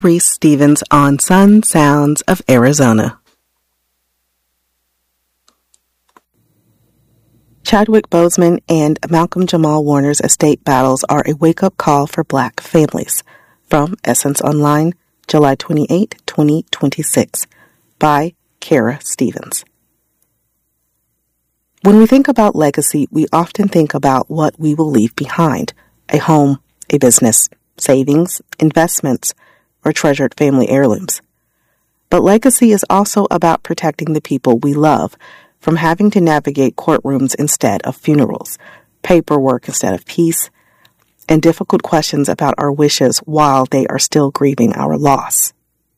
Reese Stevens on Sun Sounds of Arizona. Chadwick Boseman and Malcolm Jamal Warner's estate battles are a wake-up call for Black families. From Essence Online, July 28, 2026, by Kara Stevens. When we think about legacy, we often think about what we will leave behind: a home, a business, savings, investments, or treasured family heirlooms. But legacy is also about protecting the people we love from having to navigate courtrooms instead of funerals, paperwork instead of peace, and difficult questions about our wishes while they are still grieving our loss.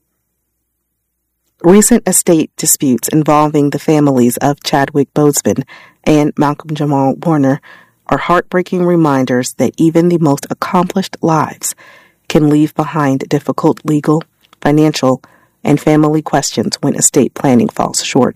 Recent estate disputes involving the families of Chadwick Boseman and Malcolm Jamal Warner are heartbreaking reminders that even the most accomplished lives can leave behind difficult legal, financial, and family questions when estate planning falls short.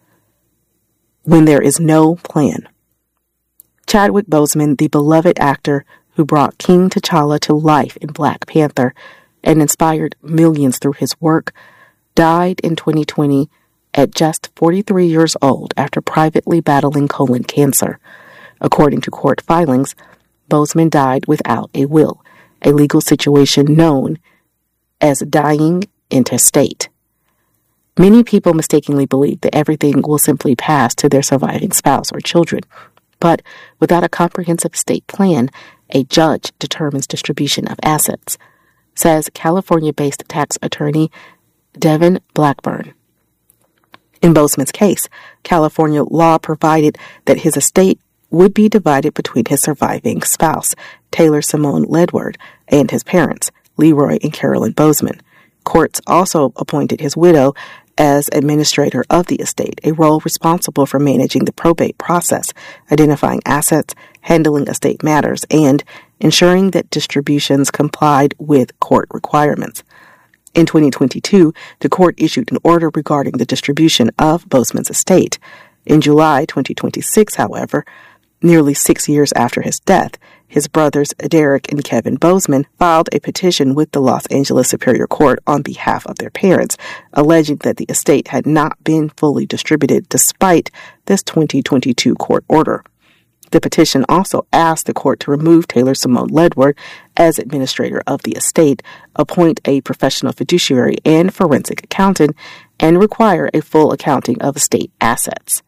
When there is no plan. Chadwick Boseman, the beloved actor who brought King T'Challa to life in Black Panther and inspired millions through his work, died in 2020 at just 43 years old after privately battling colon cancer. According to court filings, Boseman died without a will, a legal situation known as dying intestate. Many people mistakenly believe that everything will simply pass to their surviving spouse or children. But without a comprehensive estate plan, a judge determines distribution of assets, says California-based tax attorney Devin Blackburn. In Boseman's case, California law provided that his estate would be divided between his surviving spouse, Taylor Simone Ledward, and his parents, Leroy and Carolyn Boseman. Courts also appointed his widow as administrator of the estate, a role responsible for managing the probate process, identifying assets, handling estate matters, and ensuring that distributions complied with court requirements. In 2022, the court issued an order regarding the distribution of Boseman's estate. In July 2026, however, nearly 6 years after his death, his brothers Derek and Kevin Boseman filed a petition with the Los Angeles Superior Court on behalf of their parents, alleging that the estate had not been fully distributed despite this 2022 court order. The petition also asked the court to remove Taylor Simone Ledward as administrator of the estate, appoint a professional fiduciary and forensic accountant, and require a full accounting of estate assets.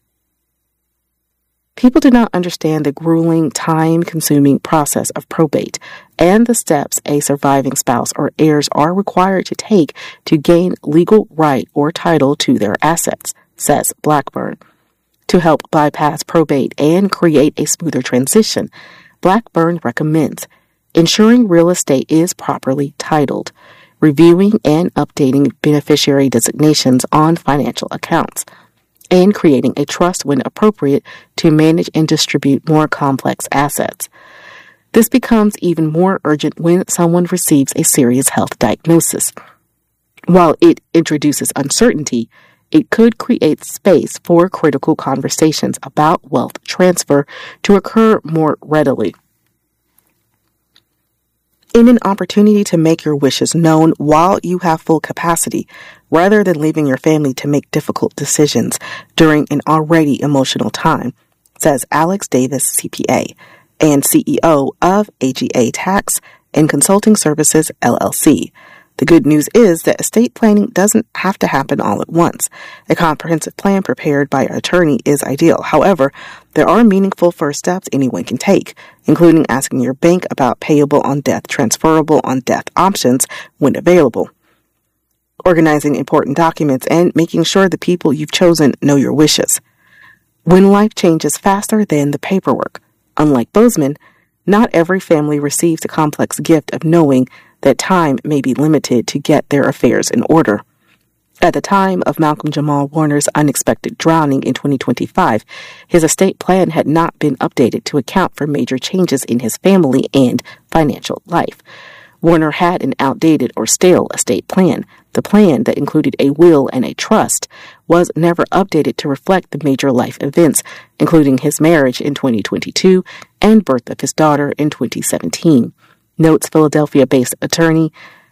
People do not understand the grueling, time-consuming process of probate and the steps a surviving spouse or heirs are required to take to gain legal right or title to their assets, says Blackburn. To help bypass probate and create a smoother transition, Blackburn recommends ensuring real estate is properly titled, reviewing and updating beneficiary designations on financial accounts, and creating a trust when appropriate to manage and distribute more complex assets. This becomes even more urgent when someone receives a serious health diagnosis. While it introduces uncertainty, it could create space for critical conversations about wealth transfer to occur more readily. In an opportunity to make your wishes known while you have full capacity, rather than leaving your family to make difficult decisions during an already emotional time, says Alex Davis, CPA, and CEO of AGA Tax and Consulting Services, LLC. The good news is that estate planning doesn't have to happen all at once. A comprehensive plan prepared by an attorney is ideal. However, there are meaningful first steps anyone can take, including asking your bank about payable on death, transferable on death options when available, organizing important documents, and making sure the people you've chosen know your wishes. When life changes faster than the paperwork, unlike Boseman, not every family receives the complex gift of knowing that time may be limited to get their affairs in order. At the time of Malcolm Jamal Warner's unexpected drowning in 2025, his estate plan had not been updated to account for major changes in his family and financial life. Warner had an outdated or stale estate plan. The plan that included a will and a trust was never updated to reflect the major life events, including his marriage in 2022 and birth of his daughter in 2017. Notes Philadelphia-based attorney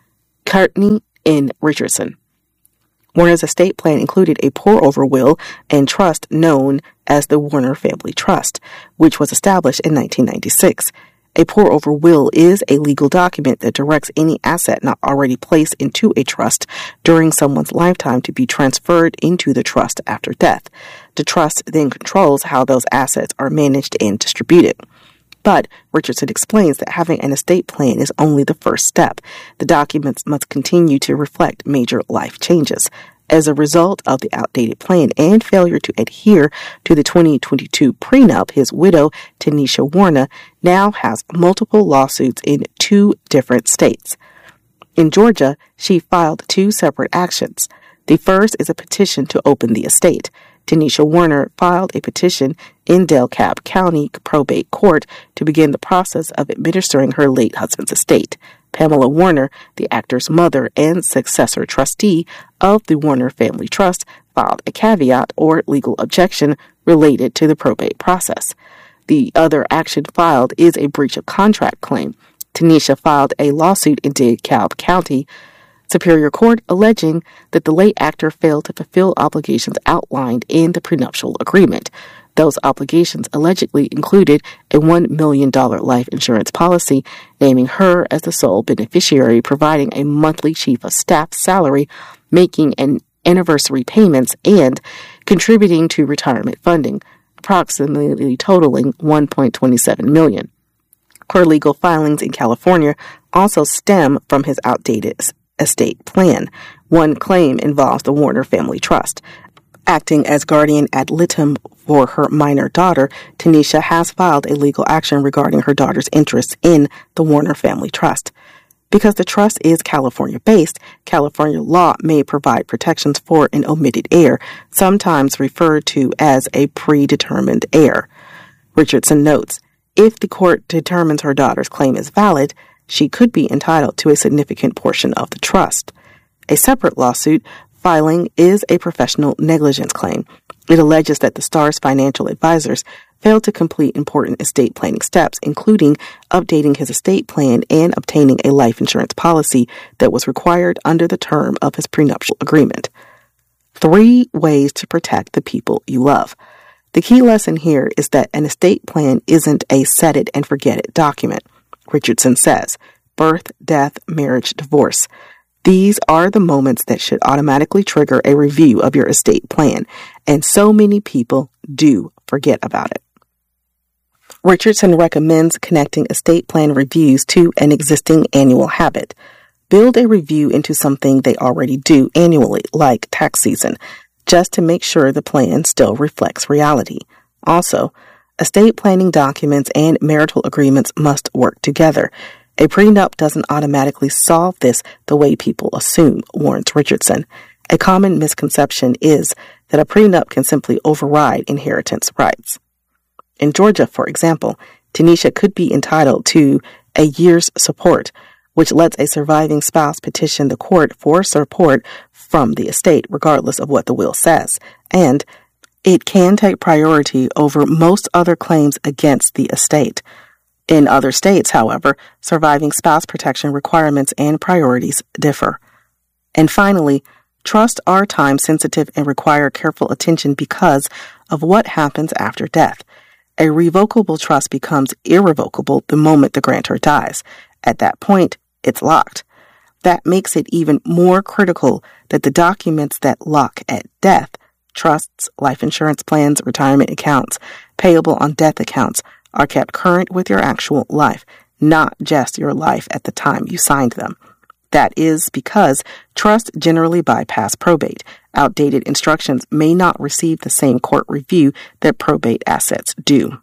Courtney N. Richardson. Warner's estate plan included a pour-over will and trust known as the Warner Family Trust, which was established in 1996. A pour-over will is a legal document that directs any asset not already placed into a trust during someone's lifetime to be transferred into the trust after death. The trust then controls how those assets are managed and distributed. But Richardson explains that having an estate plan is only the first step. The documents must continue to reflect major life changes. As a result of the outdated plan and failure to adhere to the 2022 prenup, his widow, Tanisha Warner, now has multiple lawsuits in 2 different states. In Georgia, she filed 2 separate actions. The first is a petition to open the estate. Tanisha Warner filed a petition in DeKalb County Probate Court to begin the process of administering her late husband's estate. Pamela Warner, the actor's mother and successor trustee of the Warner Family Trust, filed a caveat or legal objection related to the probate process. The other action filed is a breach of contract claim. Tanisha filed a lawsuit in DeKalb County Superior Court alleging that the late actor failed to fulfill obligations outlined in the prenuptial agreement. Those obligations allegedly included a $1 million life insurance policy, naming her as the sole beneficiary, providing a monthly chief of staff salary, making an anniversary payments, and contributing to retirement funding, approximately totaling $1.27 million. Her legal filings in California also stem from his outdated estate plan. One claim involves the Warner Family Trust. Acting as guardian ad litem for her minor daughter, Tanisha has filed a legal action regarding her daughter's interests in the Warner Family Trust. Because the trust is California-based, California law may provide protections for an omitted heir, sometimes referred to as a predetermined heir. Richardson notes, if the court determines her daughter's claim is valid, she could be entitled to a significant portion of the trust. A separate lawsuit filing is a professional negligence claim. It alleges that the Star's financial advisors failed to complete important estate planning steps, including updating his estate plan and obtaining a life insurance policy that was required under the term of his prenuptial agreement. 3 ways to protect the people you love. The key lesson here is that an estate plan isn't a set-it-and-forget-it document. Richardson says, birth, death, marriage, divorce. These are the moments that should automatically trigger a review of your estate plan, and so many people do forget about it. Richardson recommends connecting estate plan reviews to an existing annual habit. Build a review into something they already do annually, like tax season, just to make sure the plan still reflects reality. Also, estate planning documents and marital agreements must work together. A prenup doesn't automatically solve this the way people assume, warns Richardson. A common misconception is that a prenup can simply override inheritance rights. In Georgia, for example, Tanisha could be entitled to a year's support, which lets a surviving spouse petition the court for support from the estate, regardless of what the will says, and it can take priority over most other claims against the estate. In other states, however, surviving spouse protection requirements and priorities differ. And finally, trusts are time-sensitive and require careful attention because of what happens after death. A revocable trust becomes irrevocable the moment the grantor dies. At that point, it's locked. That makes it even more critical that the documents that lock at death, trusts, life insurance plans, retirement accounts, payable on death accounts, are kept current with your actual life, not just your life at the time you signed them. That is because trusts generally bypass probate. Outdated instructions may not receive the same court review that probate assets do.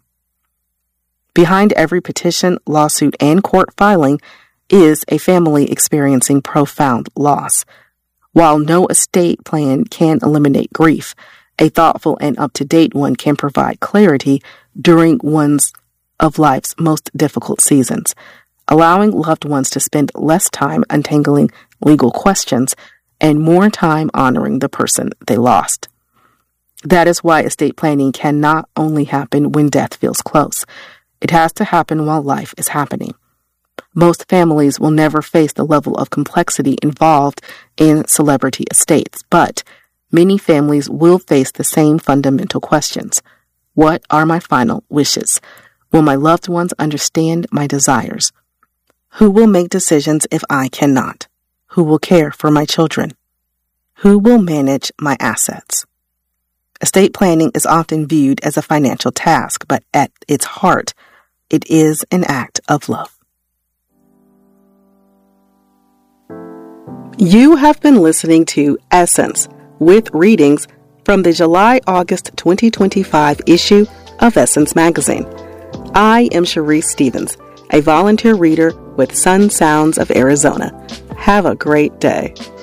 Behind every petition, lawsuit, and court filing is a family experiencing profound loss. While no estate plan can eliminate grief, a thoughtful and up-to-date one can provide clarity during one's of life's most difficult seasons, allowing loved ones to spend less time untangling legal questions and more time honoring the person they lost. That is why estate planning can not only happen when death feels close. It has to happen while life is happening. Most families will never face the level of complexity involved in celebrity estates, but many families will face the same fundamental questions. What are my final wishes? Will my loved ones understand my desires? Who will make decisions if I cannot? Who will care for my children? Who will manage my assets? Estate planning is often viewed as a financial task, but at its heart, it is an act of love. You have been listening to Essence with readings from the July-August 2025 issue of Essence Magazine. I am Sharice Stevens, a volunteer reader with Sun Sounds of Arizona. Have a great day.